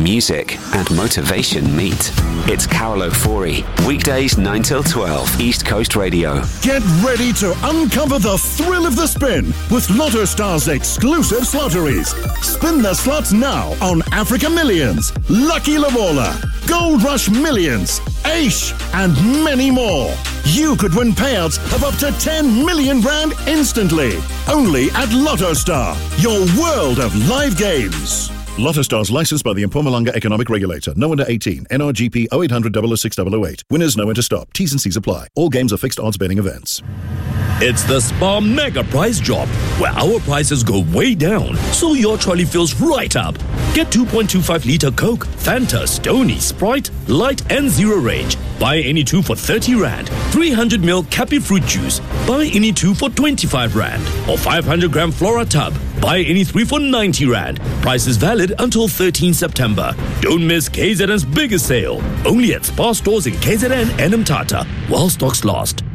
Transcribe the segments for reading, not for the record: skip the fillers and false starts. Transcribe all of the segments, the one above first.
music and motivation meet. It's Carol Ofori, weekdays 9 till 12, East Coast Radio. Get ready to uncover the thrill of the spin with Lotto Star's exclusive lotteries. Spin the slots now on Africa Millions, Lucky Lavola, Gold Rush Millions, Aish, and many more. You could win payouts of up to 10 million rand instantly. Only at Lotto Star, your world of live games. Lotto Stars licensed by the Mpumalanga Economic Regulator. No under 18. NRGP 0800 006 008. Winners know when to stop. T's and C's apply. All games are fixed odds betting events. It's the Spar Mega Price Drop, where our prices go way down, so your trolley fills right up. Get 2.25-litre Coke, Fanta, Stoney, Sprite, Light and Zero Range. Buy any two for 30 Rand. 300ml Cappy Fruit Juice. Buy any two for 25 Rand. Or 500-gram Flora Tub. Buy any 3 for 90 Rand. Price is valid until 13 September. Don't miss KZN's biggest sale. Only at Spar stores in KZN and Mthatha, while stocks last.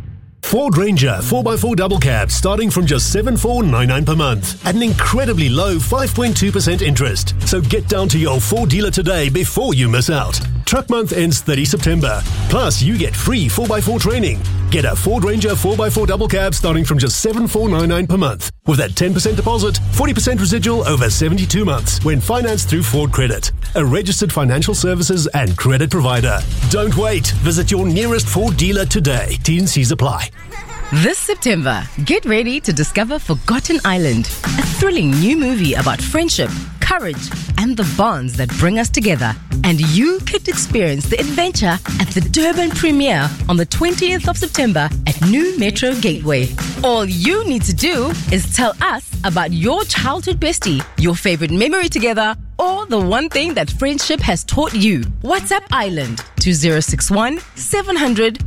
Ford Ranger 4x4 double cab starting from just $7,499 per month at an incredibly low 5.2% interest. So get down to your Ford dealer today before you miss out. Truck month ends 30 September. Plus, you get free 4x4 training. Get a Ford Ranger 4x4 double cab starting from just $7,499 per month with that 10% deposit, 40% residual over 72 months when financed through Ford Credit, a registered financial services and credit provider. Don't wait. Visit your nearest Ford dealer today. T&Cs apply. This September, get ready to discover Forgotten Island, a thrilling new movie about friendship, courage, and the bonds that bring us together. And you could experience the adventure at the Durban premiere on the 20th of September at New Metro Gateway. All you need to do is tell us about your childhood bestie, your favorite memory together, or the one thing that friendship has taught you. WhatsApp Island to 061 700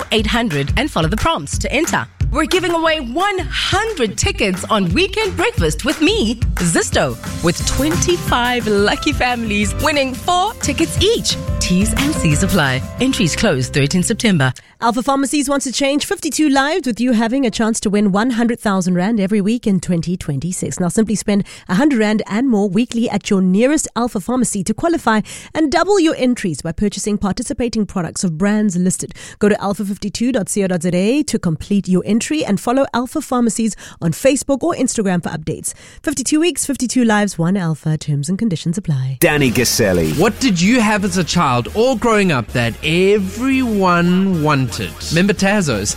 0800 and follow the prompts to enter. We're giving away 100 tickets on Weekend Breakfast with me, Zisto, with 25 lucky families winning 4 tickets each. T's and C's apply. Entries close 13 September. Alpha Pharmacies wants to change 52 lives with you having a chance to win 100,000 Rand every week in 2026. Now simply spend 100 Rand and more weekly at your nearest Alpha Pharmacy to qualify and double your entries by purchasing participating products of brands listed. Go to alpha52.co.za to complete your entry and follow Alpha Pharmacies on Facebook or Instagram for updates. 52 weeks, 52 lives, 1 Alpha. Terms and conditions apply. Danny Gaselli. What did you have as a child or growing up that everyone wanted? Remember Tazos?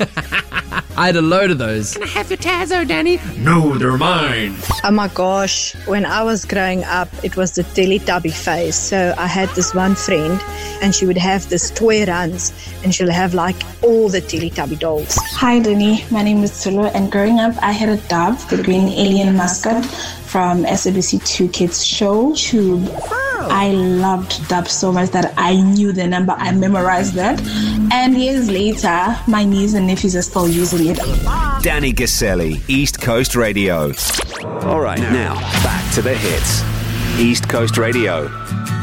I had a load of those. Can I have your Tazo, Danny? No, they're mine. Oh my gosh, when I was growing up, it was the Teletubby phase. So I had this one friend and she would have this toy runs and she'll have like all the Teletubby dolls. Hi Danny, my name is Zulu and growing up I had a dove, the green alien mascot from SABC2 Kids show, Tube. I loved Dub so much that I knew the number, I memorized that. And years later, my niece and nephews are still using it. Danny Gaselli, East Coast Radio. All right, now back to the hits. East Coast Radio.